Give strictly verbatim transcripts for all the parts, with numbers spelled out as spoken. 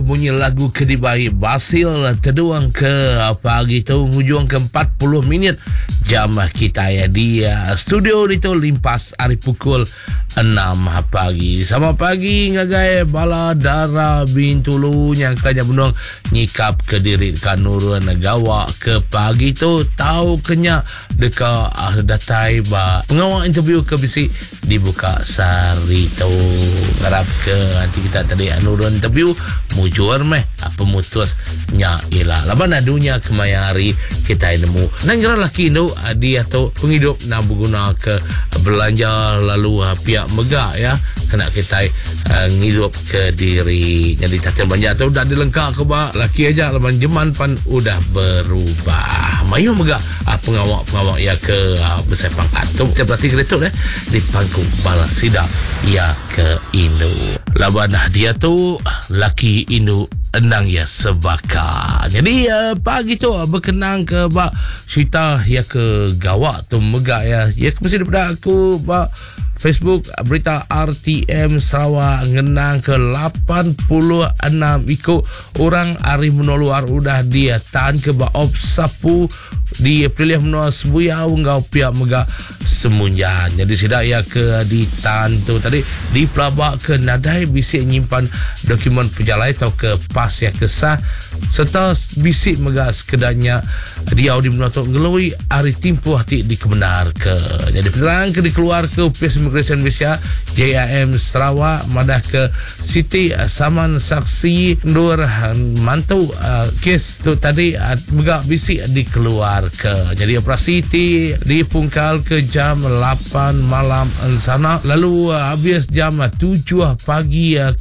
bunyi lagu Kedibai Basil terduang ke pagi tu hujung ke empat puluh minit jam kita ya di uh, studio itu limpas hari pukul enam pagi. Sama pagi ngagai bala dara Bintulu yang kanya benung nyikap ke diri kanurun gawa ke pagi tu tahu kenya deka uh, datai ba pengawal interview ke bisi dibuka sari tu harap ke nanti kita tadi anurun interview mujur meh apa mutus nya ialah laban adunya kemayari kita nemu nangira laki tu dia tu penghidup nak berguna ke belanja lalu uh, pihak megah ya kena kita uh, ngidup ke diri jadi tata belanja tu dah dilengkap ke ba laki aja laban jeman pan udah berubah mayu megah uh, pengawak-pengawak ya ke uh, besar pangkat tu kita berarti kereta eh di pangku balas sidak ya ke Indo laban dia tu laki Indo endang ya sebaka. Jadi uh, pagi tu uh, berkenang ke bak cerita ya ke gawak tu megak ya. Ya mesti daripada aku bak Facebook berita R T M Sarawak ngenang ke lapan puluh enam ikut orang hari menoluar udah dia tahan ke bak op sapu di pilih menua sebuya unggau pihak megak semunjan. Jadi sidak ya ke di tan tu tadi di pelabak ke nadai bisik nyimpan dokumen penjalai atau ke pas ya kesah serta bisik megak sekedarnya dia di menua tu ngelui hari timpu hati di kebenar ke. Jadi penerang ke dikeluar ke Pihak Immigration Malaysia J I M Sarawak madah ke Siti Saman saksi Nur mantu uh, kes tu tadi uh, megak bisik dikeluar ke. Jadi operasi ti dipungkal ke jam lapan malam sana lalu uh, habis jam tujuh pagi uh,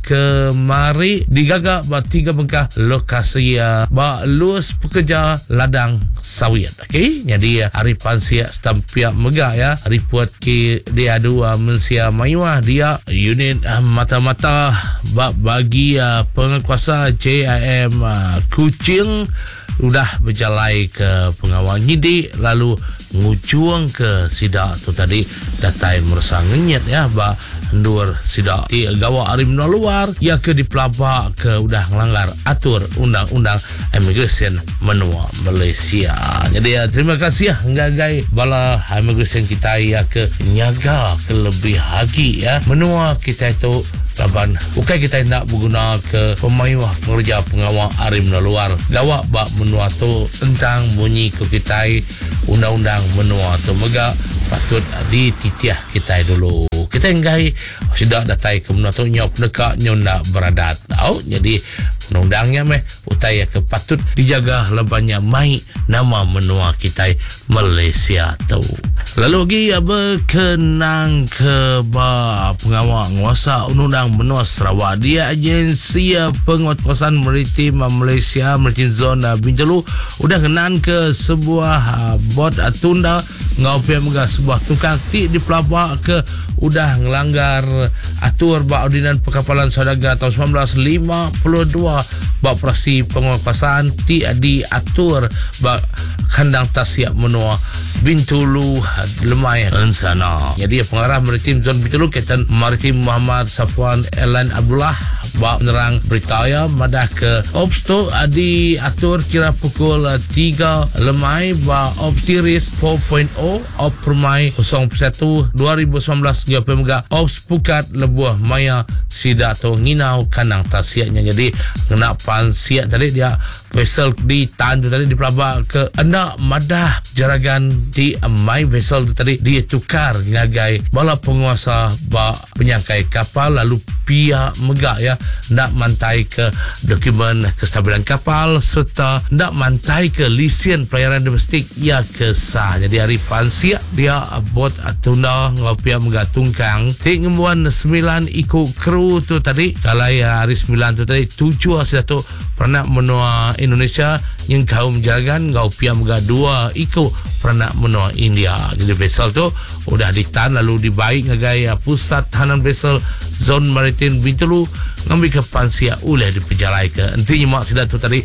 kemari digagak ba tiga bengkah lokasi uh, ba luas pekerja ladang sawit. Okey, jadi uh, hari pansia stampiak megah ya report ke dia dua mensia mayuah dia unit uh, mata-mata ba bagi uh, penguasa J I M uh, Kuching sudah berjalai ke pengawal nyidik lalu ngujuang ke sidak tu tadi datai merasa ngenyet ya ba ndur sidak ti gawa arim no luar ya ke dipelabak ke udah melanggar atur undang-undang immigration menua Malaysia. Jadi ya terima kasih ya ngagai bala immigration kita ya ke nyaga ke lebih lagi ya menua kita itu laban bukan kita nak berguna ke pemaywah pengerja pengawal arim no luar gawak bak menua tu tentang bunyi ke kita undang-undang menua tu mega patut dititiah kita dulu kita enggai sudah datai ke menua tu nyop nekak nyondak beradat tau. Jadi undang-undangnya meh utaya ke patut dijaga lebanya mai nama menua kita Malaysia tu. Lalu lagi ya berkenang ke ba pengawal nguasa undang-undang menua Sarawak dia agensi penguatkuasaan maritim Malaysia maritim zona Bintulu udah kenan ke sebuah uh, bot uh, tunda ngau pihak megah sebuah tungkang ti di pelabak ke udah ngelanggar atur ba ordinan perkapalan saudagar tahun sembilan belas lima puluh dua ba operasi penguatkuasaan ti diatur ba kandang tasyak menua Bintulu Lemai Ensana. Jadi pengarah maritim zon Bintulu Kapten Maritim Muhammad Safwan Elan Abdullah bak menerang berita ya madah ke ops tu diatur kira pukul tiga Lemai ba ops tiris empat titik nol op Permai kosong satu dua ribu sembilan belas dia pemega ops Pukat Lebuh Maya Sidato Nginau Kanang Tasiaknya. Jadi kena pansiak tadi dia vessel di tandu tadi di pelabak ke anda madah jaragan di my vessel tu tadi dia tukar ngagai bala penguasa ba penyangkai kapal lalu pihak megak ya nak mantai ke dokumen kestabilan kapal serta nak mantai ke lisen pelayaran domestik ya kesah. Jadi hari pansiak dia bot tunda ngau pihak megak tungkang tik ngembuan sembilan ikut kru tu tadi kalau ya hari sembilan tu tadi tujuh hasil tu pernah menua Indonesia yang kaum jaragan ngau pihak megak dua ikut pernah menua India. Jadi vessel tu udah ditahan lalu dibaik ngagai pusat tahanan vessel zon maritim Bintulu ngambil ke pansia ulah diperjalai ke intinya mak sidak tu tadi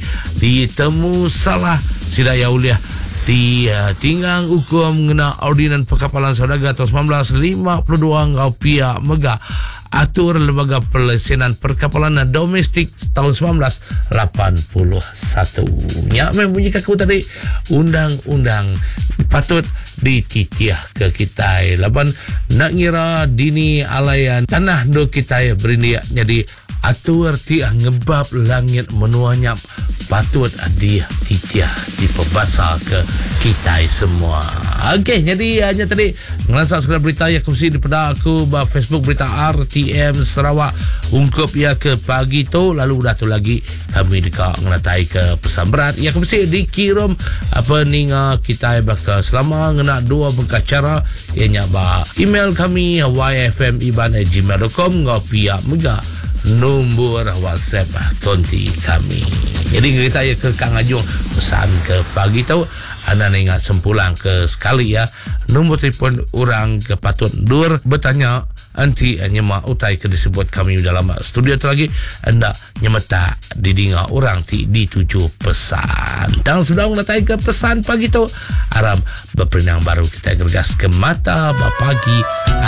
ditemu salah sidak ya ulah di uh, tinggang hukum mengenai ordinan perkapalan saudagar tahun sembilan belas lima puluh dua ngau pihak megah atur Lembaga Pelesenan Perkapalan Domestik tahun sembilan belas lapan puluh satu. Ya, membunyikan aku tadi undang-undang patut dititiah ke kita. Laban nak ngira dini alayan tanah do kita berindia jadi atur tiah ngebab langit menuanya patut dia titiah dipebasa ke kita semua. Okey, jadi hanya tadi ngelansak segala berita yang kongsi daripada aku bah Facebook berita R T M Sarawak ungkup ya ke pagi tu. Lalu dah tu lagi kami dekat ngelatai ke pesan berat ya kongsi dikirim apa ni kita bakal selama ngena dua bengkak cara ianya bah email kami y f m iban at gmail dot com ngopiak mega nombor WhatsApp konti kami. Jadi kita ya ke Kang Ajung pesan ke pagi tu anda ingat sempulang ke sekali ya nombor telefon orang ke patut dur bertanya anti nyemak utai ke disebut kami dalam studio tu lagi anda nyemeta didinga orang ti dituju pesan dan sudah unatai ke pesan pagi tu aram berperinang baru kita gergas ke mata pagi